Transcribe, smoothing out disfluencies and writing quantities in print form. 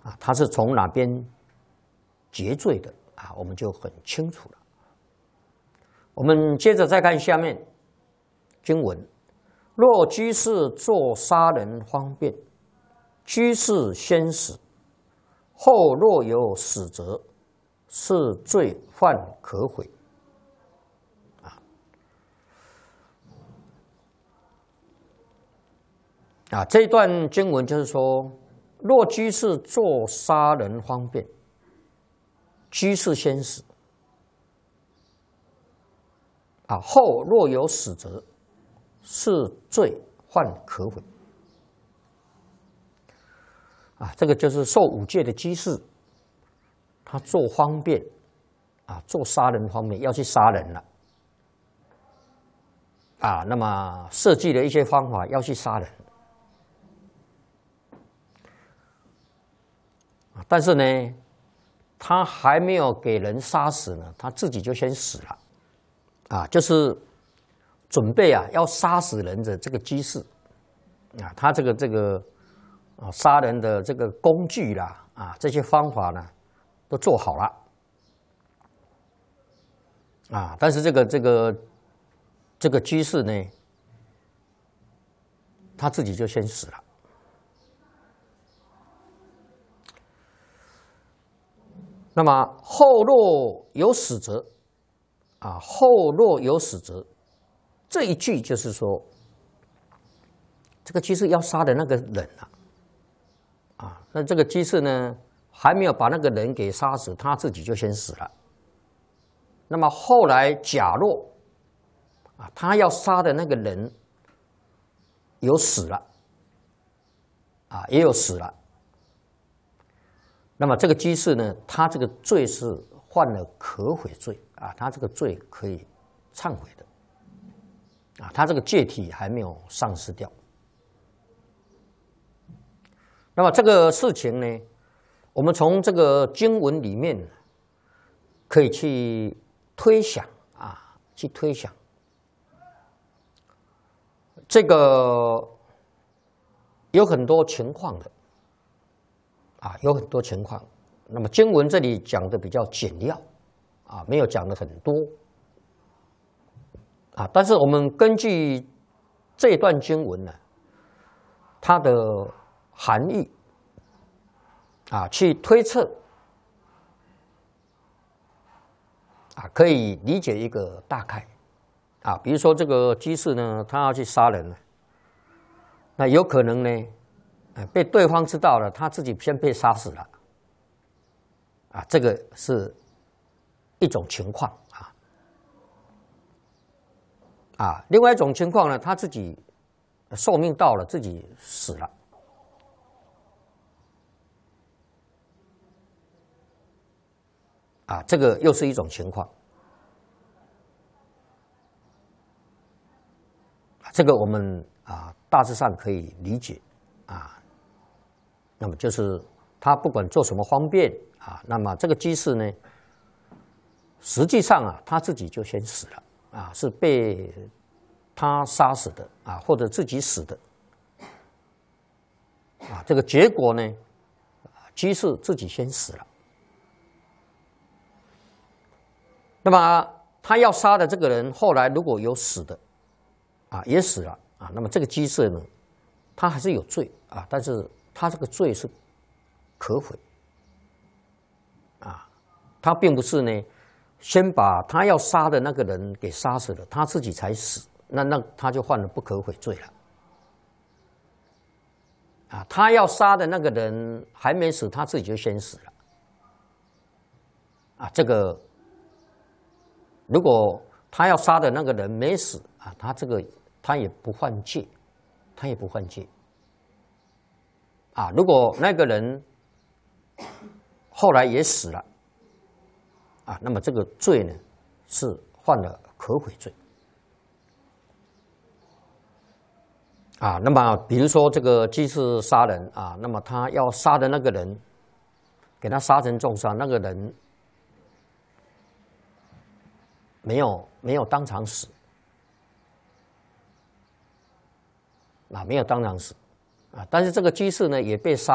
啊，他是从哪边结罪的啊，我们就很清楚了。我们接着再看下面经文：若居士作杀人方便，居士先死，后若有死者，是罪犯可悔。这一段经文就是说，若居士作杀人方便，居士先死，后若有死者，是罪犯可悔。这个就是受五戒的居士，他做方便，做杀人方便要去杀人了，那么设计了一些方法要去杀人。但是呢，他还没有给人杀死呢，他自己就先死了，就是准备要杀死人的这个居士，他这个杀人的这个工具啦，这些方法呢都做好了，但是这个居士呢，他自己就先死了。那么后若有死者，后若有死者，这一句就是说，这个居士要杀的那个人那这个居士呢还没有把那个人给杀死，他自己就先死了。那么后来假若他要杀的那个人有死了，也有死了。那么这个居士呢，他这个罪是犯了可悔罪他这个罪可以忏悔的他这个戒体还没有丧失掉。那么这个事情呢，我们从这个经文里面可以去推想这个有很多情况的。有很多情况，那么经文这里讲的比较简要，没有讲的很多，但是我们根据这段经文呢，它的含义，去推测，可以理解一个大概，比如说这个居士呢，他要去杀人了，那有可能呢。被对方知道了，他自己先被杀死了，这个是一种情况另外一种情况呢，他自己寿命到了，自己死了，这个又是一种情况，这个我们大致上可以理解那么就是他不管做什么方便那么这个居士呢，实际上他自己就先死了是被他杀死的或者自己死的这个结果呢，居士自己先死了。那么他要杀的这个人，后来如果有死的也死了那么这个居士呢，他还是有罪但是他这个罪是可悔他并不是呢先把他要杀的那个人给杀死了，他自己才死，那他就犯了不可悔罪了他要杀的那个人还没死，他自己就先死了这个如果他要杀的那个人没死他也不犯戒，如果那个人后来也死了那么这个罪呢是犯了可悔罪那么比如说这个居士杀人那么他要杀的那个人给他杀成重伤，那个人没有当场死没有当场死但是这个居士呢也被杀。